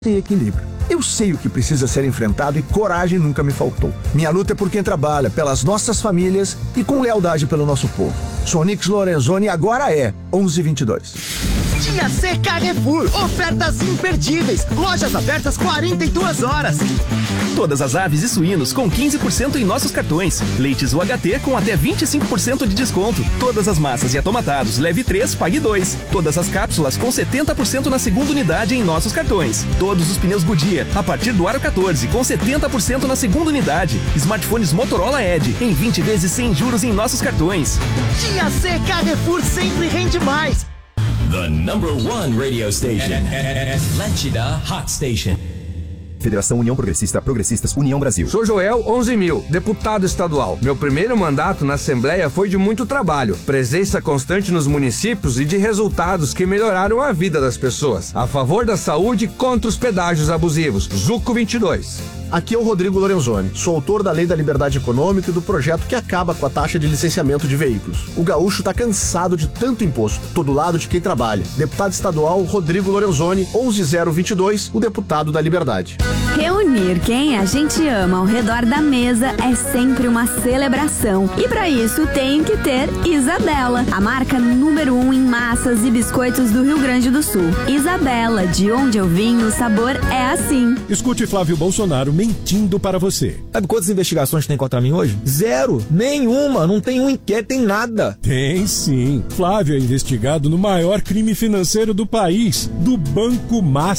Tem equilíbrio. Eu sei o que precisa ser enfrentado e coragem nunca me faltou. Minha luta é por quem trabalha, pelas nossas famílias e com lealdade pelo nosso povo. Sou Onix Lorenzoni e agora é 11:22. Dia C Carrefour. Ofertas imperdíveis. Lojas abertas 42 horas. Todas as aves e suínos com 15% em nossos cartões. Leites UHT com até 25% de desconto. Todas as massas e atomatados, leve 3, pague 2. Todas as cápsulas com 70% na segunda unidade em nossos cartões. Todos os pneus Goodyear, a partir do aro 14, com 70% na segunda unidade. Smartphones Motorola Edge, em 20 vezes sem juros em nossos cartões. Dia C Carrefour sempre rende mais. The #1 radio station. Atlântida Hot Station. Federação União Progressista, Progressistas União Brasil. Sou Joel 11.000, deputado estadual. Meu primeiro mandato na Assembleia foi de muito trabalho, presença constante nos municípios e de resultados que melhoraram a vida das pessoas. A favor da saúde e contra os pedágios abusivos. Zuco 22. Aqui é o Rodrigo Lorenzoni. Sou autor da Lei da Liberdade Econômica e do projeto que acaba com a taxa de licenciamento de veículos. O gaúcho tá cansado de tanto imposto. Tô do lado de quem trabalha. Deputado estadual Rodrigo Lorenzoni, 11022, o deputado da Liberdade. Reunir quem a gente ama ao redor da mesa é sempre uma celebração. E para isso tem que ter Isabela, a marca número 1 em massas e biscoitos do Rio Grande do Sul. Isabela, de onde eu vim, o sabor é assim. Escute Flávio Bolsonaro mentindo para você. Sabe quantas investigações tem contra mim hoje? 0. Nenhuma. Não tem um inquérito em nada. Tem sim. Flávio é investigado no maior crime financeiro do país, do Banco Master.